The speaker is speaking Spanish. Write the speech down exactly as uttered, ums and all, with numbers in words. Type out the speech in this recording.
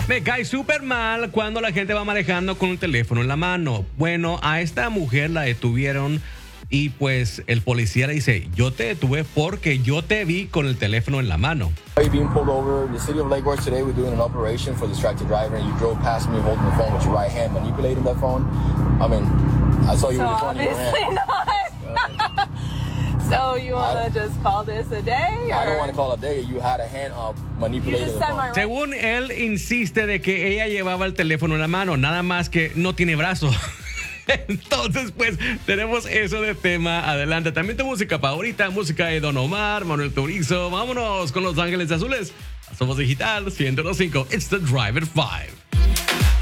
Me cae súper mal cuando la gente va manejando con un teléfono en la mano. Bueno, a esta mujer la detuvieron y pues el policía le dice, yo te detuve porque yo te vi con el teléfono en la mano. Are you being pulled over? The city of Lake Worth today, we're doing an operation for distracted driver, and you drove past me holding the phone with your right hand, manipulating that phone. I mean, I saw you so with the phone in your hand. obviously not. So you want to just call this a day? Or? I don't want to call it a day. You had a hand up manipulating the phone. Right. Según él, insiste de que ella llevaba el teléfono en la mano, nada más que no tiene brazo. Entonces, pues, tenemos eso de tema. Adelante. También tu música favorita, música de Don Omar, Manuel Turizo. Vámonos con Los Ángeles Azules. Somos Digital ciento dos punto cinco. It's the Driver five.